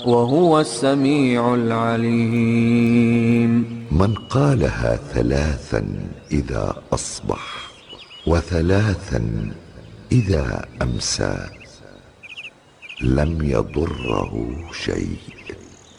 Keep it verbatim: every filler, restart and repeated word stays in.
وهو السميع العليم. من قالها ثلاثا إذا أصبح وثلاثا إذا أمسى لم يضره شيء.